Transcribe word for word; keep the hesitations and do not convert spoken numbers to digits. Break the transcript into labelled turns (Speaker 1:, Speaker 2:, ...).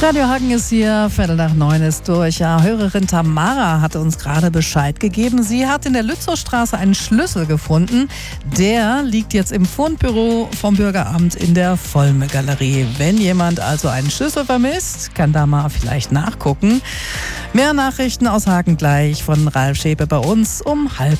Speaker 1: Radio Hagen ist hier, Viertel nach neun ist durch. Ja, Hörerin Tamara hat uns gerade Bescheid gegeben. Sie hat in der Lützowstraße einen Schlüssel gefunden. Der liegt jetzt im Fundbüro vom Bürgeramt in der Vollme-Galerie. Wenn jemand also einen Schlüssel vermisst, kann da mal vielleicht nachgucken. Mehr Nachrichten aus Hagen gleich von Ralf Schäpe bei uns um halb